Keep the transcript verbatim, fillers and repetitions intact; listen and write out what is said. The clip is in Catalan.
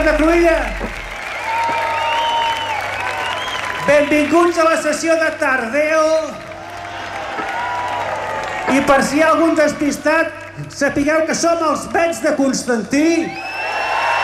Santa Cruïlla. Benvinguts a la sessió de Tardeo. I per si hi ha algun despistat, sapigueu que som els Vets de Constantí.